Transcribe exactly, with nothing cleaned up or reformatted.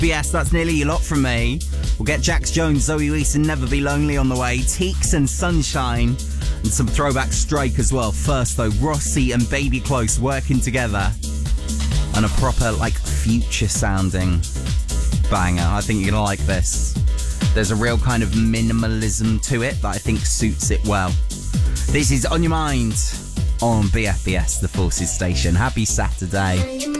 B S, that's nearly a lot from me. We'll get Jax Jones, Zoe Wees and Never Be Lonely on the way. Teeks and Sunshine. And some throwback Strike as well. First though, Rossi and Baby Close working together. And a proper, like, future sounding banger. I think you're going to like this. There's a real kind of minimalism to it that I think suits it well. This is On Your Mind on B F B S, the Forces Station. Happy Saturday.